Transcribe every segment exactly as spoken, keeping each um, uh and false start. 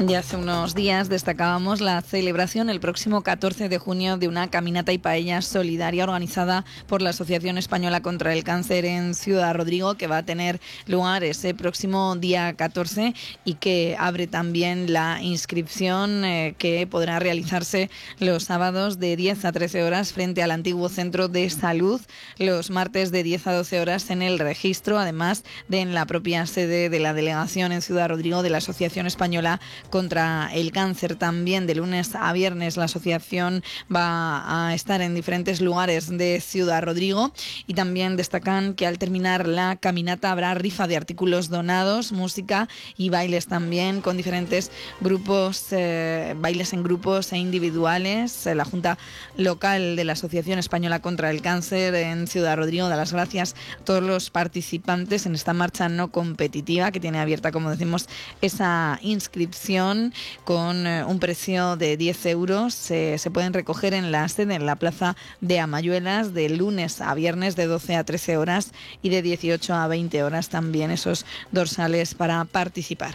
Ya hace unos días destacábamos la celebración el próximo catorce de junio de una caminata y paella solidaria organizada por la Asociación Española contra el Cáncer en Ciudad Rodrigo, que va a tener lugar ese próximo día catorce y que abre también la inscripción eh, que podrá realizarse los sábados de diez a trece horas frente al antiguo Centro de Salud, los martes de diez a doce horas en el registro, además de en la propia sede de la delegación en Ciudad Rodrigo de la Asociación Española contra el Cáncer. También de lunes a viernes la asociación va a estar en diferentes lugares de Ciudad Rodrigo, y también destacan que al terminar la caminata habrá rifa de artículos donados, música y bailes también con diferentes grupos, eh, bailes en grupos e individuales. La Junta Local de la Asociación Española contra el Cáncer en Ciudad Rodrigo da las gracias a todos los participantes en esta marcha no competitiva que tiene abierta, como decimos, esa inscripción con eh, un precio de diez euros. Eh, se pueden recoger en la sede, en la Plaza de Amayuelas, de lunes a viernes de doce a trece horas y de dieciocho a veinte horas también esos dorsales para participar.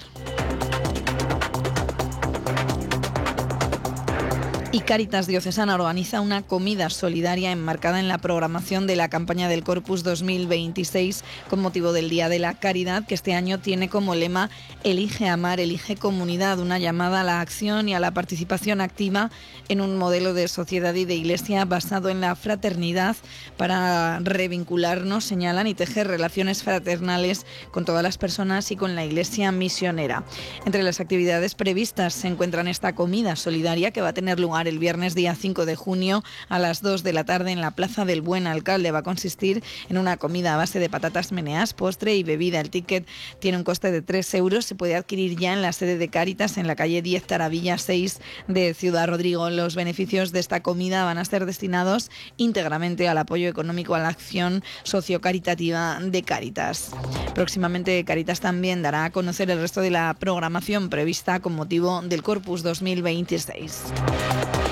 Y Cáritas Diocesana organiza una comida solidaria enmarcada en la programación de la campaña del Corpus dos mil veintiséis con motivo del Día de la Caridad, que este año tiene como lema Elige amar, elige comunidad, una llamada a la acción y a la participación activa en un modelo de sociedad y de iglesia basado en la fraternidad para revincularnos, señalan, y tejer relaciones fraternales con todas las personas y con la iglesia misionera. Entre las actividades previstas se encuentran esta comida solidaria que va a tener lugar el viernes día cinco de junio a las dos de la tarde en la Plaza del Buen Alcalde. Va a consistir en una comida a base de patatas meneas, postre y bebida. El ticket tiene un coste de tres euros. Se puede adquirir ya en la sede de Cáritas en la calle diez Taravilla seis de Ciudad Rodrigo. Los beneficios de esta comida van a ser destinados íntegramente al apoyo económico a la acción sociocaritativa de Cáritas. Próximamente Cáritas también dará a conocer el resto de la programación prevista con motivo del Corpus dos mil veintiséis.